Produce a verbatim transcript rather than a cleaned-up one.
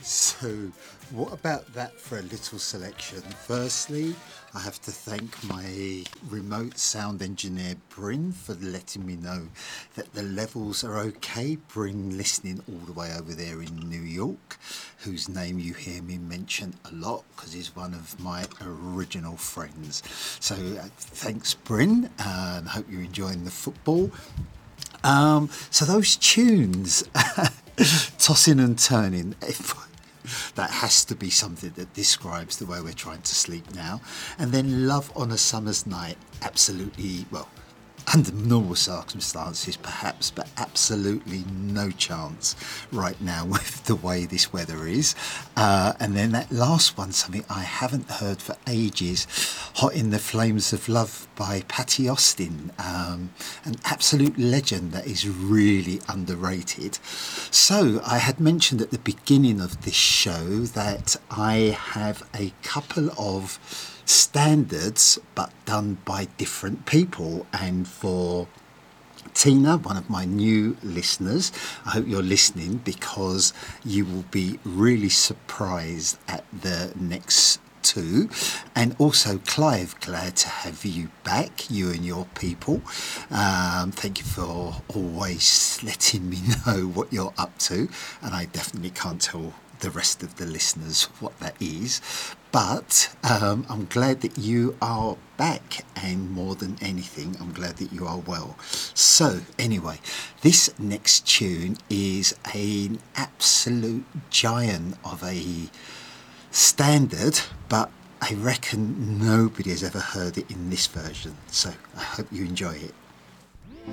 So, what about that for a little selection? Firstly, I have to thank my remote sound engineer, Bryn, for letting me know that the levels are okay. Bryn, listening all the way over there in New York, whose name you hear me mention a lot because he's one of my original friends. So, uh, thanks, Bryn, and hope you're enjoying the football. Um, so, those tunes, tossing and turning. If, that has to be something that describes the way we're trying to sleep now. And then Love on a Summer's Night, absolutely, well, under normal circumstances perhaps, but absolutely no chance right now with the way this weather is. Uh, and then that last one, something I haven't heard for ages, Hot in the Flames of Love by Patty Austin, um, an absolute legend that is really underrated. So I had mentioned at the beginning of this show that I have a couple of standards but done by different people, and for Tina, one of my new listeners, I hope you're listening because you will be really surprised at the next two. And also Clive, glad to have you back, you and your people. Um, thank you for always letting me know what you're up to, and I definitely can't tell the rest of the listeners what that is, but um, I'm glad that you are back, and more than anything I'm glad that you are well. So anyway, this next tune is an absolute giant of a standard, but I reckon nobody has ever heard it in this version, so I hope you enjoy it.